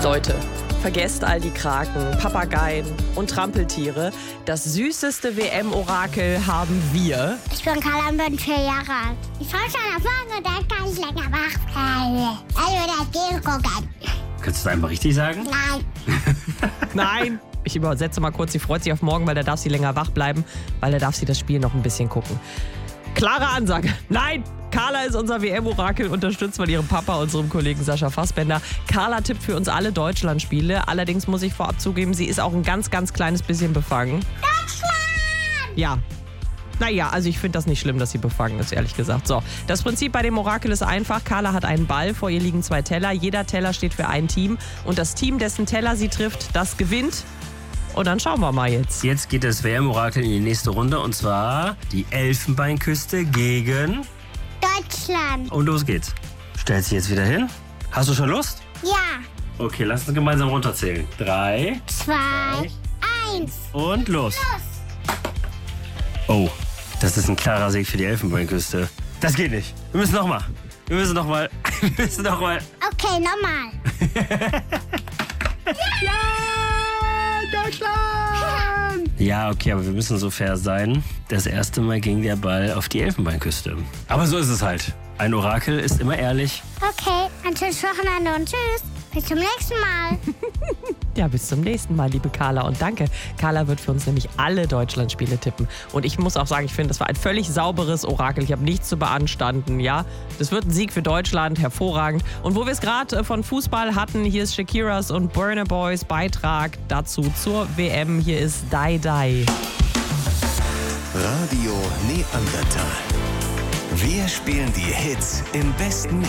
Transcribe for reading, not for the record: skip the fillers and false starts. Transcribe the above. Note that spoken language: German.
Leute, vergesst all die Kraken, Papageien und Trampeltiere. Das süßeste WM-Orakel haben wir. Ich bin Carla und bin 4 Jahre alt. Ich freue mich auf morgen und dann kann ich länger wach bleiben. Also das Game gucken. Kannst du das einfach richtig sagen? Nein. Nein. Ich übersetze mal kurz, sie freut sich auf morgen, weil da darf sie länger wach bleiben, weil da darf sie das Spiel noch ein bisschen gucken. Klare Ansage. Nein! Carla ist unser WM-Orakel, unterstützt von ihrem Papa, unserem Kollegen Sascha Fassbender. Carla tippt für uns alle Deutschlandspiele. Allerdings muss ich vorab zugeben, sie ist auch ein ganz, ganz kleines bisschen befangen. Deutschland! Ja. Naja, also ich finde das nicht schlimm, dass sie befangen ist, ehrlich gesagt. So, das Prinzip bei dem Orakel ist einfach. Carla hat einen Ball, vor ihr liegen 2 Teller. Jeder Teller steht für ein Team. Und das Team, dessen Teller sie trifft, das gewinnt. Und dann schauen wir mal jetzt. Jetzt geht das WM-Orakel in die nächste Runde und zwar die Elfenbeinküste gegen... Deutschland. Und los geht's. Stellst dich jetzt wieder hin? Hast du schon Lust? Ja. Okay, lass uns gemeinsam runterzählen. 3 2, 1. und los. Oh, das ist ein klarer Sieg für die Elfenbeinküste. Das geht nicht. Wir müssen nochmal. Wir müssen nochmal. Okay, nochmal. Ja, okay, aber wir müssen so fair sein. Das erste Mal ging der Ball auf die Elfenbeinküste. Aber so ist es halt. Ein Orakel ist immer ehrlich. Okay, ein schönes Wochenende und tschüss. Bis zum nächsten Mal. Ja, bis zum nächsten Mal, liebe Carla. Und danke. Carla wird für uns nämlich alle Deutschlandspiele tippen. Und ich muss auch sagen, ich finde, das war ein völlig sauberes Orakel. Ich habe nichts zu beanstanden, ja. Das wird ein Sieg für Deutschland, hervorragend. Und wo wir es gerade von Fußball hatten, hier ist Shakiras und Burna Boys Beitrag dazu zur WM. Hier ist Dai Dai. Radio Neandertal. Wir spielen die Hits im besten